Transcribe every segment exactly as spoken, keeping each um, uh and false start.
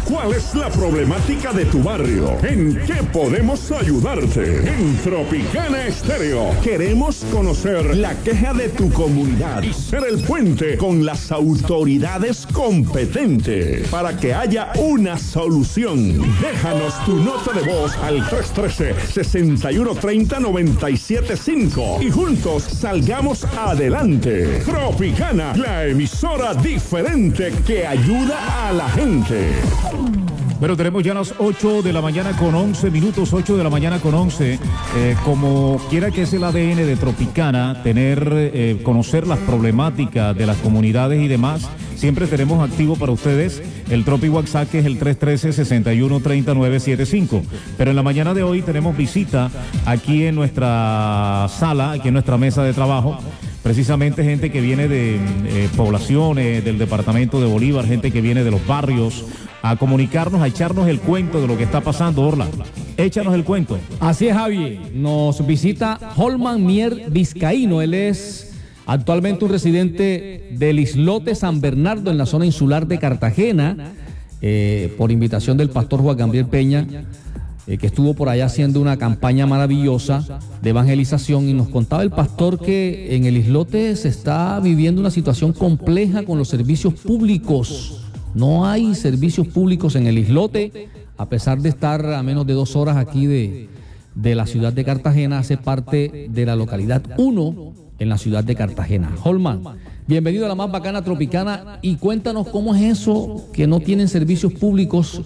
¿Cuál es la problemática de tu barrio? ¿En qué podemos ayudarte? En Tropicana Estéreo queremos conocer la queja de tu comunidad y ser el puente con las autoridades competentes para que haya una solución. Déjanos tu nota de voz al tres uno tres, seis uno tres cero, nueve siete cinco y juntos salgamos adelante. Tropicana, la emisora diferente que ayuda a la gente. Bueno, tenemos ya las ocho de la mañana con once minutos, ocho de la mañana con once. Eh, como quiera que es el A D N de Tropicana, tener, eh, conocer las problemáticas de las comunidades y demás, siempre tenemos activo para ustedes el Tropi WhatsApp, que es el tres uno tres, seis uno tres cero, nueve siete cinco. Pero en la mañana de hoy tenemos visita aquí en nuestra sala, aquí en nuestra mesa de trabajo. Precisamente gente que viene de eh, poblaciones del departamento de Bolívar, gente que viene de los barrios, a comunicarnos, a echarnos el cuento de lo que está pasando. Orla, échanos el cuento. Así es, Javi. Nos visita Holman Mier Vizcaíno. Él es actualmente un residente del islote San Bernardo en la zona insular de Cartagena, eh, por invitación del pastor Juan Gabriel Peña, eh, que estuvo por allá haciendo una campaña maravillosa de evangelización, y nos contaba el pastor que en el islote se está viviendo una situación compleja con los servicios públicos. No hay servicios públicos en el islote, a pesar de estar a menos de dos horas aquí de, de la ciudad de Cartagena. Hace parte de la localidad uno en la ciudad de Cartagena. Holman, bienvenido a la más bacana Tropicana, y cuéntanos cómo es eso que no tienen servicios públicos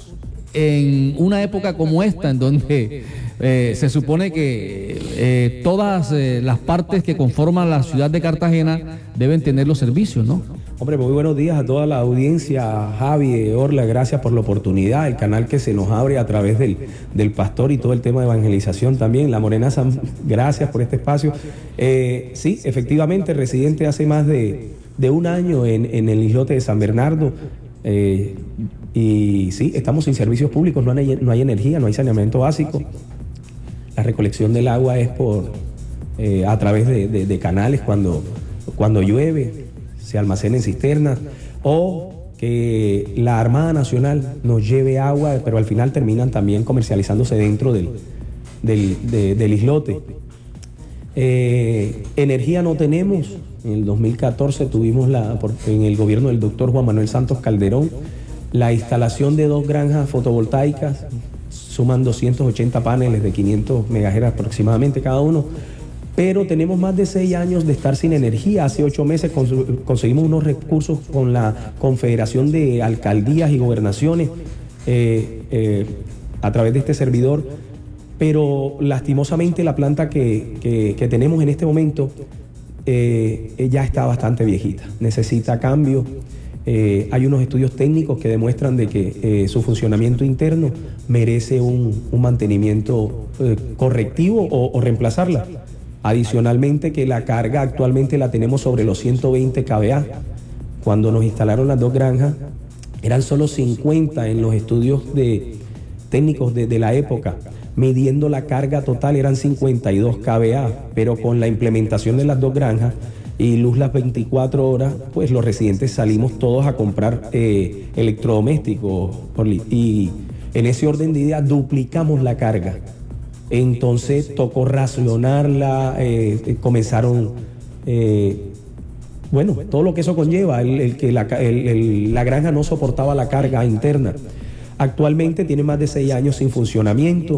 en una época como esta, en donde eh, se supone que eh, todas eh, las partes que conforman la ciudad de Cartagena deben tener los servicios, ¿no? Hombre, muy buenos días a toda la audiencia, Javi, Orla, gracias por la oportunidad, el canal que se nos abre a través del, del pastor y todo el tema de evangelización también. La Morenaza, gracias por este espacio. Eh, sí, efectivamente, residente hace más de, de un año en, en el islote de San Bernardo, eh, y sí, estamos sin servicios públicos, no hay, no hay energía, no hay saneamiento básico. La recolección del agua es por eh, a través de, de, de canales cuando, cuando llueve, se almacena en cisternas, o que la Armada Nacional nos lleve agua, pero al final terminan también comercializándose dentro del, del, de, del islote. Eh, energía no tenemos. En el dos mil catorce tuvimos la, por, en el gobierno del doctor Juan Manuel Santos Calderón, la instalación de dos granjas fotovoltaicas, suman doscientos ochenta paneles de quinientos megahertz aproximadamente cada uno. Pero tenemos más de seis años de estar sin energía. Hace ocho meses conseguimos unos recursos con la Confederación de Alcaldías y Gobernaciones eh, eh, a través de este servidor, pero lastimosamente la planta que, que, que tenemos en este momento eh, ya está bastante viejita, necesita cambio. Eh, hay unos estudios técnicos que demuestran de que eh, su funcionamiento interno merece un, un mantenimiento eh, correctivo o, o reemplazarla. Adicionalmente, que la carga actualmente la tenemos sobre los ciento veinte kilovoltios. Cuando nos instalaron las dos granjas, eran solo cincuenta en los estudios de, técnicos de, de la época. Midiendo la carga total eran cincuenta y dos kilovoltios, pero con la implementación de las dos granjas y luz las veinticuatro horas, pues los residentes salimos todos a comprar eh, electrodomésticos, y en ese orden de ideas duplicamos la carga. Entonces tocó racionarla, eh, comenzaron, eh, bueno, todo lo que eso conlleva, el, el que la, el, el, la granja no soportaba la carga interna. Actualmente tiene más de seis años sin funcionamiento,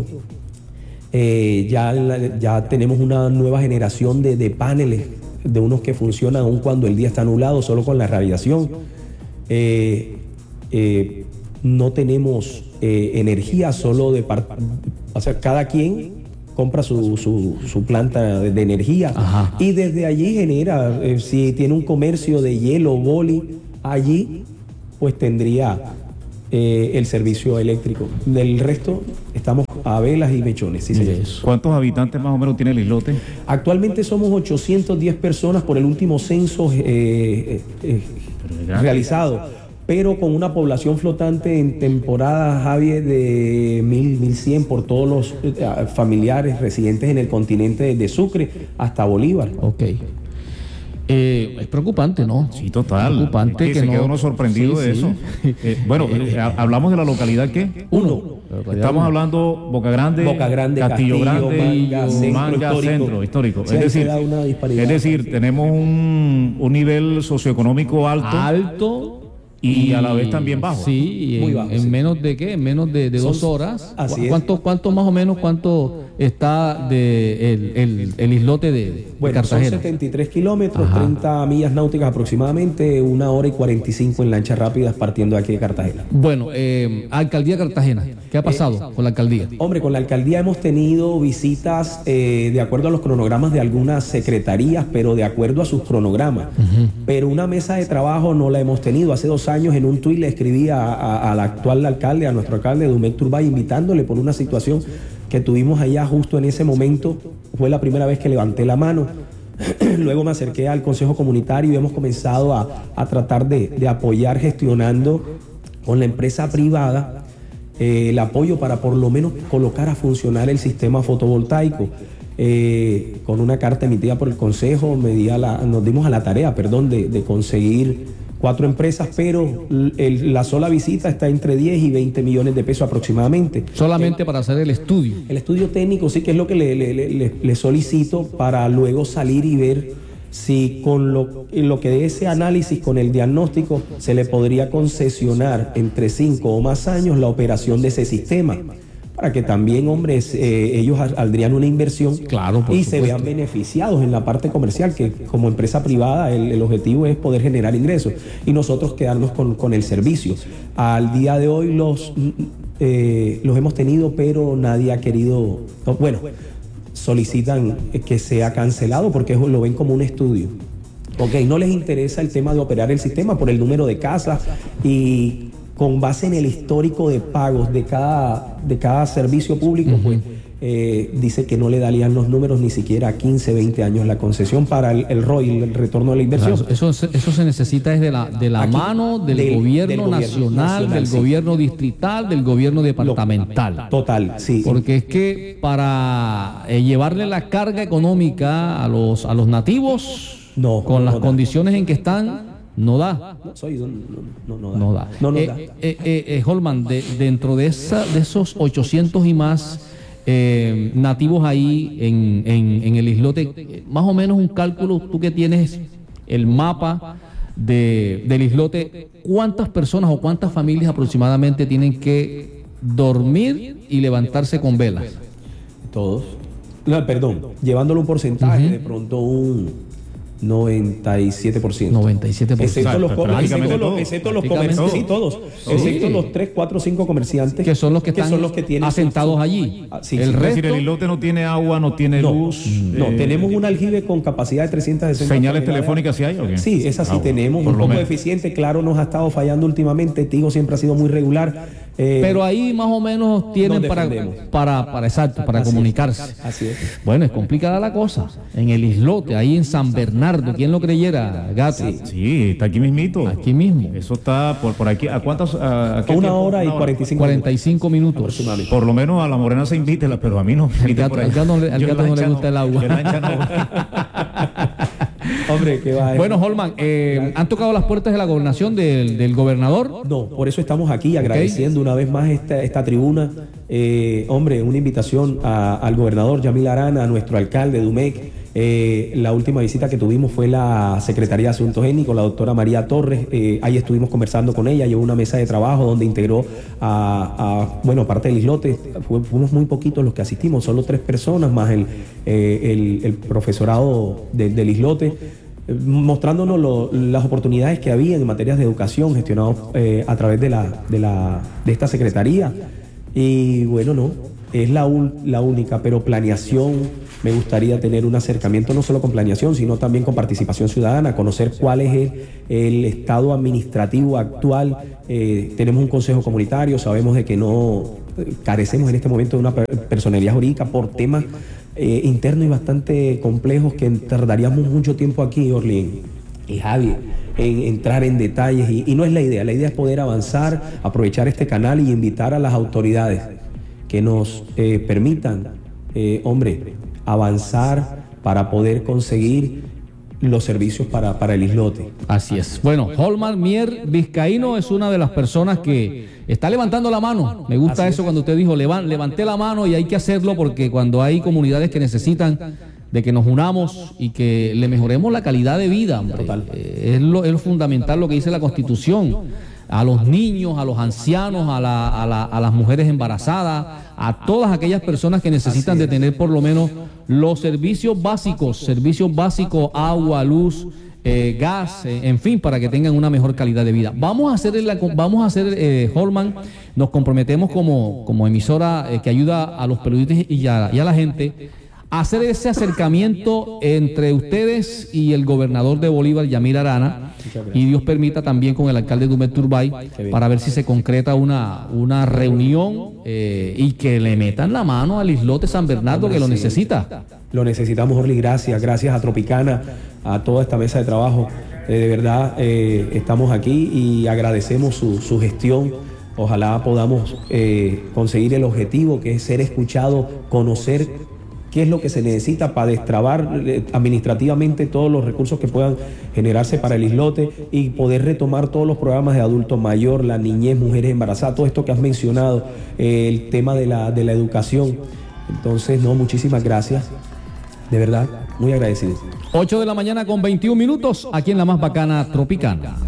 eh, ya, ya tenemos una nueva generación de, de paneles, de unos que funcionan aun cuando el día está nublado, solo con la radiación. Eh, eh, no tenemos eh, energía solo de par o sea, cada quien compra su, su, su planta de, de energía. Ajá. Y desde allí genera, eh, si tiene un comercio de hielo, boli, allí pues tendría eh, el servicio eléctrico. Del resto estamos a velas y mechones. ¿Sí, señor? ¿Cuántos habitantes más o menos tiene el islote? Actualmente somos ochocientas diez personas por el último censo eh, eh, eh, realizado, pero con una población flotante en temporada, Javier, de mil, mil cien por todos los eh, familiares residentes en el continente, desde Sucre hasta Bolívar. Ok. Eh, es preocupante, ¿no? Sí, total. Preocupante que, que se no... queda uno sorprendido sí, de sí. eso. Eh, bueno, eh, hablamos de la localidad ¿qué? Uno. Estamos hablando Boca Grande, Boca Grande, Castillo, Castillo, Grande, Manga, Centro Manga, Histórico. Centro Histórico. Sí, es, ahí decir, se da una disparidad. es decir, tenemos un, un nivel socioeconómico alto. Alto. Y a la vez también bajo. Sí, Muy en, bajo, en sí. menos de qué, en menos de, de Son- dos horas. así ¿Cu- es. ¿Cuánto, cuánto más o menos, cuánto está de el, el, el islote de, de Bueno, son Cartagena? setenta y tres kilómetros, Ajá. treinta millas náuticas aproximadamente, una hora y cuarenta y cinco en lanchas rápidas partiendo de aquí de Cartagena. Bueno, eh, Alcaldía de Cartagena, ¿qué ha pasado con la alcaldía? Hombre, con la alcaldía hemos tenido visitas eh, de acuerdo a los cronogramas de algunas secretarías, pero de acuerdo a sus cronogramas. Pero una mesa de trabajo no la hemos tenido. Hace dos años en un tuit le escribí a- a- al actual alcalde, a nuestro alcalde Dumec Turbay, invitándole por una situación que tuvimos allá justo en ese momento. Fue la primera vez que levanté la mano. Luego me acerqué al Consejo Comunitario y hemos comenzado a, a tratar de, de apoyar gestionando con la empresa privada eh, el apoyo para por lo menos colocar a funcionar el sistema fotovoltaico. Eh, con una carta emitida por el Consejo me di a la- nos dimos a la tarea, perdón, de, de conseguir cuatro empresas, pero el- la sola visita está entre diez y veinte millones de pesos aproximadamente. Solamente para hacer el estudio. El estudio técnico sí que es lo que le, le- le- le- le solicito para luego salir y ver si con lo, lo que de ese análisis, con el diagnóstico, se le podría concesionar entre cinco o más años la operación de ese sistema. Para que también, hombres, eh, ellos saldrían una inversión Claro, por y se supuesto. vean beneficiados en la parte comercial, que como empresa privada el, el objetivo es poder generar ingresos y nosotros quedarnos con, con el servicio. Al día de hoy los, eh, los hemos tenido, pero nadie ha querido, no, bueno, solicitan que sea cancelado porque eso lo ven como un estudio. Ok, no les interesa el tema de operar el sistema por el número de casas y con base en el histórico de pagos de cada, de cada servicio público, pues eh, dice que no le darían los números ni siquiera a quince, veinte años la concesión para el, el R O I, el retorno de la inversión. Claro, eso, se- eso se necesita es de la, de la Aquí, mano del, del- gobierno, del gobierno nacional, nacional, del sí. gobierno distrital, del gobierno departamental. Total, sí. Porque es que para eh, llevarle la carga económica a los, a los nativos, No, con no las da. condiciones en que están, no da. No, soy, no, no, no, no da. No da. No nos Eh, da. eh, eh, eh, Holman, de- dentro de, esa, de esos ochocientos y más eh, nativos ahí en, en- en el islote, eh, más o menos un cálculo, tú que tienes el mapa de, del islote, ¿cuántas personas o cuántas familias aproximadamente tienen que dormir y levantarse con velas? Todos. No, perdón, llevándolo un porcentaje, de pronto un noventa y siete por ciento. noventa y siete por ciento. Excepto los, Exacto, prácticamente excepto los, todos. excepto los Prácticamente comerciantes, sí, todos. Sí. Excepto los tres, cuatro, cinco comerciantes. Que son los que están son los que tienen asentados su- allí. Ah, sí, El sí. Es decir, resto- el islote no tiene agua, no tiene No, luz. no, eh, tenemos un aljibe con capacidad de trescientas sesenta ¿Señales toneladas. telefónicas sí hay o qué? Sí, esas sí Ah, bueno, tenemos, por un lo poco menos. deficiente. Claro, nos ha estado fallando últimamente. Tigo siempre ha sido muy regular. eh, Pero ahí más o menos tienen Nos para, defendemos. para, para, exacto, para así es, comunicarse. Así es. Bueno, es complicada la cosa. En el islote, ahí en San Bernardo, ¿quién lo creyera, Gato? Sí, está aquí mismito. Aquí mismo. Eso está por, por aquí. ¿A cuántas? A, a qué Una tiempo? hora y Una cuarenta y cinco cuarenta y cinco minutos. Por lo menos a la morena se invítela, pero a mí no. Al gato- al gato no le- al Yo en gato no le lancha gusta el agua. yo en lancha no. Hombre, qué va. Bueno, Holman, eh, ¿han tocado las puertas de la gobernación del, del gobernador? No, por eso estamos aquí agradeciendo una vez más esta, esta tribuna. Eh, hombre, una invitación a- al gobernador Yamil Arana, a nuestro alcalde Dumec. Eh, la última visita que tuvimos fue la Secretaría de Asuntos Étnicos, la doctora María Torres. Eh, ahí estuvimos conversando con ella, llevó una mesa de trabajo donde integró a, a, bueno, parte del islote. Fu- Fuimos muy poquitos los que asistimos, solo tres personas más el, eh, el, el profesorado de- del islote, eh, mostrándonos lo- las oportunidades que había en materias de educación gestionados eh, a través de, la, de, la, de esta secretaría. Y bueno, no, es la, ul- la única, pero planeación, me gustaría tener un acercamiento no solo con planeación, sino también con participación ciudadana, conocer cuál es el, el estado administrativo actual. Eh, tenemos un consejo comunitario, sabemos de que no eh, carecemos en este momento de una per- personería jurídica por temas eh, internos y bastante complejos que tardaríamos mucho tiempo aquí, Orlín y Javi, en entrar en detalles, y, y no es la idea. La idea es poder avanzar, aprovechar este canal y invitar a las autoridades que nos eh, permitan, eh, hombre, avanzar para poder conseguir los servicios para, para el islote. Así es. Bueno, Holman Mier Vizcaíno es una de las personas que está levantando la mano. Me gusta Así eso es. Cuando usted dijo, levanté la mano, y hay que hacerlo porque cuando hay comunidades que necesitan de que nos unamos y que le mejoremos la calidad de vida, hombre. Eh, es, lo, es lo fundamental lo que dice la Constitución. A los niños, a los ancianos, a, la, a, la, a las mujeres embarazadas, a todas aquellas personas que necesitan de tener por lo menos los servicios básicos, servicios básicos, agua, luz, eh, gas, eh, en fin, para que tengan una mejor calidad de vida. Vamos a hacer, la, vamos a hacer eh, Holman, nos comprometemos como, como emisora eh, que ayuda a los periodistas y a, y a la gente, hacer ese acercamiento entre ustedes y el gobernador de Bolívar, Yamil Arana, y Dios permita también con el alcalde Dumet Turbay, para ver si se concreta una, una reunión eh, y que le metan la mano al islote San Bernardo, que lo necesita. Lo necesitamos, Orly. Gracias, gracias a Tropicana, a toda esta mesa de trabajo. Eh, de verdad, eh, estamos aquí y agradecemos su, su gestión. Ojalá podamos eh, conseguir el objetivo, que es ser escuchado, conocer qué es lo que se necesita para destrabar administrativamente todos los recursos que puedan generarse para el islote y poder retomar todos los programas de adulto mayor, la niñez, mujeres embarazadas, todo esto que has mencionado, eh, el tema de la, de la educación. Entonces, no, muchísimas gracias. De verdad, muy agradecido. ocho de la mañana con veintiún minutos, aquí en la más bacana Tropicana.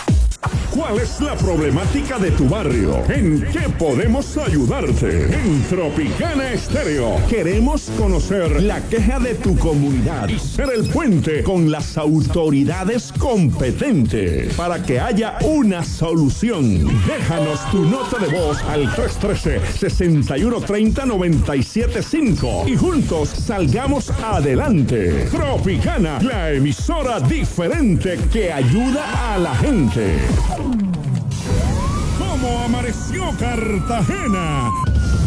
¿Cuál es la problemática de tu barrio? ¿En qué podemos ayudarte? En Tropicana Estéreo queremos conocer la queja de tu comunidad y ser el puente con las autoridades competentes para que haya una solución. Déjanos tu nota de voz al tres uno tres, seis uno tres cero, nueve siete cinco y juntos salgamos adelante. Tropicana, la emisora diferente que ayuda a la gente. ¿Cómo amaneció Cartagena?